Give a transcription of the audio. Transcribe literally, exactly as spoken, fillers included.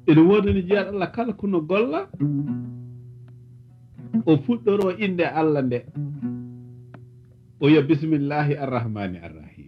ene wodani jeyaɗo Allah kala kono golla o fuɗɗoro inde Allah nde o wiya bisimillahi arrahmani arrahim